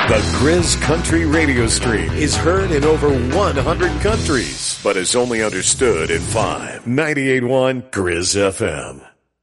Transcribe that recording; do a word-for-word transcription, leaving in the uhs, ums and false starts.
The Grizz Country Radio Stream is heard in over one hundred countries, but is only understood in five. ninety-eight point one Grizz F M.